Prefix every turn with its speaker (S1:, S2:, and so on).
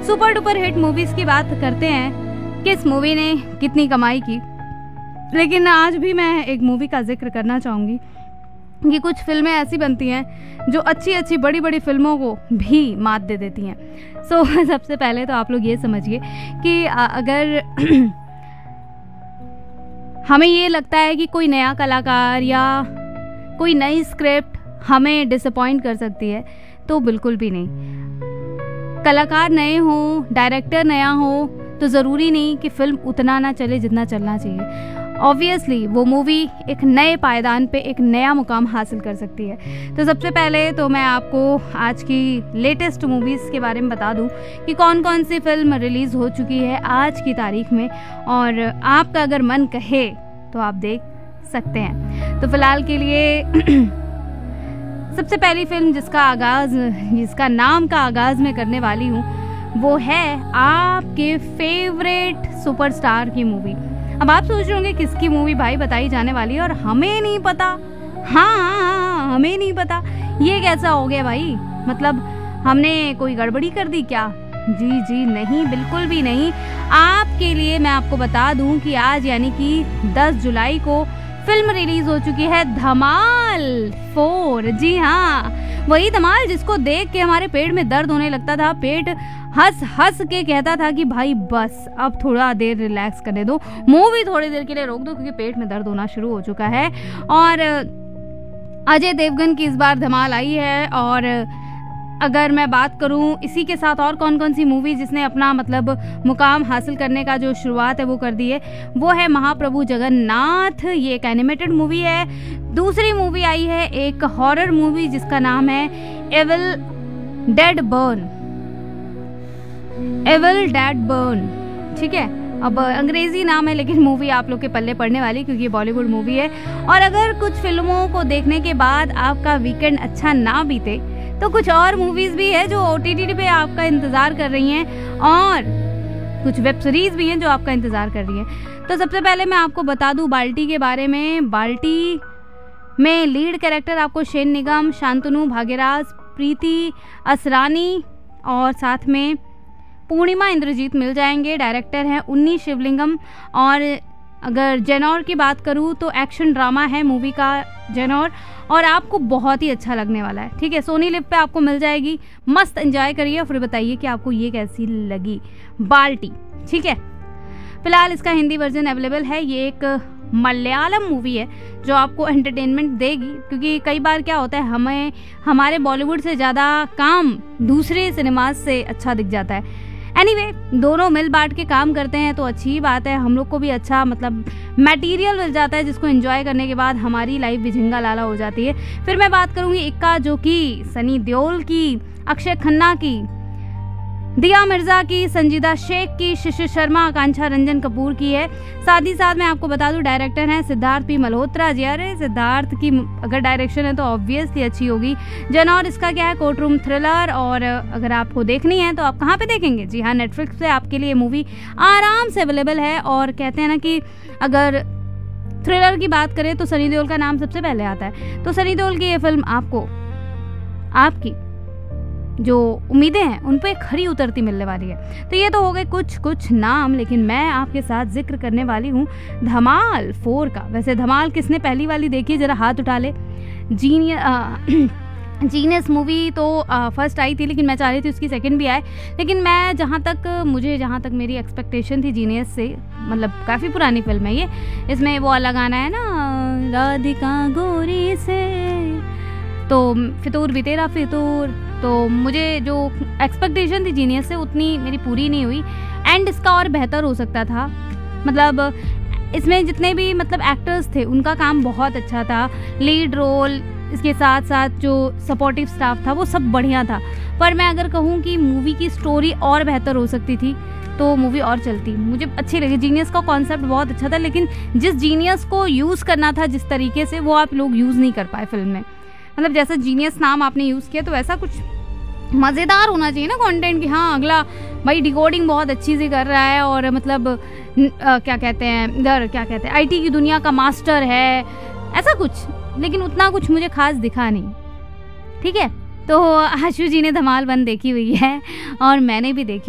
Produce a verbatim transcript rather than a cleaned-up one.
S1: Super duper hit movies की बात करते हैं, किस मूवी ने कितनी कमाई की, लेकिन आज भी मैं एक मूवी का जिक्र करना चाहूँगी कि कुछ फिल्में ऐसी बनती हैं जो अच्छी अच्छी बड़ी बड़ी फिल्मों को भी मात दे देती हैं। सो so, सबसे पहले तो आप लोग ये समझिए कि अगर हमें ये लगता है कि कोई नया कलाकार या कोई नई स्क्रिप्ट हमें डिसअपॉइंट कर सकती है, तो बिल्कुल भी नहीं। कलाकार नए हों, डायरेक्टर नया हो, तो ज़रूरी नहीं कि फिल्म उतना ना चले जितना चलना चाहिए। ऑब्वियसली वो मूवी एक नए पायदान पे एक नया मुकाम हासिल कर सकती है। तो सबसे पहले तो मैं आपको आज की लेटेस्ट मूवीज़ के बारे में बता दूं कि कौन कौन सी फिल्म रिलीज़ हो चुकी है आज की तारीख में, और आपका अगर मन कहे तो आप देख सकते हैं। तो फिलहाल के लिए सबसे पहली फिल्म जिसका आगाज़ जिसका नाम का आगाज़ मैं करने वाली हूँ वो है आपके फेवरेट सुपरस्टार की मूवी। अब आप सोच रहे होंगे किसकी मूवी भाई बताई जाने वाली है और हमें नहीं पता। हाँ हाँ हाँ हमें नहीं पता, ये कैसा हो गया भाई? मतलब हमने कोई गड़बड़ी कर दी क्या? जी जी नहीं, बिल्कुल भी नहीं। आपके लिए मैं आपको बता दूं कि आज यानी कि दस जुलाई को फिल्म रिलीज हो चुकी है धमाल फोर। जी हाँ, वही धमाल जिसको देख के हमारे पेट में दर्द होने लगता था, पेट हंस हंस के कहता था कि भाई बस अब थोड़ा देर रिलैक्स करने दो, मूवी थोड़ी देर के लिए रोक दो क्योंकि पेट में दर्द होना शुरू हो चुका है। और अजय देवगन की इस बार धमाल आई है। और अगर मैं बात करूं इसी के साथ और कौन कौन सी मूवी जिसने अपना मतलब मुकाम हासिल करने का जो शुरुआत है वो कर दी है, वो है महाप्रभु जगन्नाथ। ये एक एनिमेटेड मूवी है। दूसरी मूवी आई है एक हॉरर मूवी जिसका नाम है evil dead burn. Evil dead burn, ठीक है। अब अंग्रेजी नाम है लेकिन मूवी आप लोग के पल्ले पड़ने वाली क्योंकि ये बॉलीवुड मूवी है। और अगर कुछ फिल्मों को देखने के बाद आपका वीकेंड अच्छा ना बीते तो कुछ और मूवीज भी है जो ओटीटी पे आपका इंतजार कर रही हैं, और कुछ वेब सीरीज भी हैं जो आपका इंतजार कर रही हैं। तो सबसे पहले मैं आपको बता दूं बाल्टी के बारे में। बाल्टी में लीड कैरेक्टर आपको शेन निगम, शांतनु भाग्यराज, प्रीति असरानी और साथ में पूर्णिमा इंद्रजीत मिल जाएंगे। डायरेक्टर हैं उन्नी शिवलिंगम। और अगर जेनौर की बात करूँ तो एक्शन ड्रामा है मूवी का जेनौर, और आपको बहुत ही अच्छा लगने वाला है, ठीक है। सोनी लिव पे आपको मिल जाएगी, मस्त एंजॉय करिए और फिर बताइए कि आपको ये कैसी लगी बाल्टी, ठीक है। फिलहाल इसका हिंदी वर्जन अवेलेबल है। ये एक मलयालम मूवी है जो आपको एंटरटेनमेंट देगी, क्योंकि कई बार क्या होता है हमें हमारे बॉलीवुड से ज़्यादा काम दूसरे सिनेमाज से अच्छा दिख जाता है। एनीवे anyway, दोनों मिल बांट के काम करते हैं तो अच्छी ही बात है, हम लोग को भी अच्छा मतलब मटेरियल मिल जाता है जिसको एंजॉय करने के बाद हमारी लाइफ भी झिंगा लाला हो जाती है। फिर मैं बात करूंगी इक्का, जो कि सनी देओल की, अक्षय खन्ना की, दिया मिर्जा की, संजीदा शेख की, शिशिर शर्मा, आकांक्षा रंजन कपूर की है। साथ ही साथ मैं आपको बता दूं डायरेक्टर हैं सिद्धार्थ पी मल्होत्रा जी। अरे सिद्धार्थ की अगर डायरेक्शन है तो ऑब्वियसली अच्छी होगी। जनौर इसका क्या है, कोर्ट रूम थ्रिलर। और अगर आपको देखनी है तो आप कहाँ पे देखेंगे? जी हाँ, नेटफ्लिक्स पे आपके लिए मूवी आराम से अवेलेबल है। और कहते हैं ना कि अगर थ्रिलर की बात करें तो सनी देओल का नाम सबसे पहले आता है। तो सनी देओल की ये फिल्म आपको आपकी जो उम्मीदें हैं उन पे खरी उतरती मिलने वाली है। तो ये तो हो गए कुछ कुछ नाम, लेकिन मैं आपके साथ जिक्र करने वाली हूँ धमाल फोर का। वैसे धमाल किसने पहली वाली देखी, जरा हाथ उठा ले। जीनियस जीनियस मूवी तो फर्स्ट आई थी, लेकिन मैं चाह रही थी उसकी सेकंड भी आए। लेकिन मैं जहाँ तक मुझे जहाँ तक मेरी एक्सपेक्टेशन थी जीनियस से, मतलब काफ़ी पुरानी फिल्म है ये, इसमें वो वाला गाना है ना, राधिका गोरी से तो फितूर भी तेरा फितूर, तो मुझे जो एक्सपेक्टेशन थी जीनियस से उतनी मेरी पूरी नहीं हुई। एंड इसका और बेहतर हो सकता था। मतलब इसमें जितने भी मतलब एक्टर्स थे उनका काम बहुत अच्छा था, लीड रोल, इसके साथ साथ जो सपोर्टिव स्टाफ था वो सब बढ़िया था। पर मैं अगर कहूँ कि मूवी की स्टोरी और बेहतर हो सकती थी तो मूवी और चलती, मुझे अच्छी लगी। जीनियस का कॉन्सेप्ट बहुत अच्छा था, लेकिन जिस जीनियस को यूज़ करना था जिस तरीके से, वो आप लोग यूज़ नहीं कर पाए फिल्म में। मतलब जैसा जीनियस नाम आपने यूज़ किया तो वैसा कुछ मज़ेदार होना चाहिए ना कंटेंट, कि हाँ अगला भाई डिकोडिंग बहुत अच्छी सी कर रहा है और मतलब आ, क्या कहते हैं इधर क्या कहते हैं आईटी की दुनिया का मास्टर है, ऐसा कुछ। लेकिन उतना कुछ मुझे खास दिखा नहीं, ठीक है। तो आशु जी ने धमाल वन देखी हुई है और मैंने भी देखी।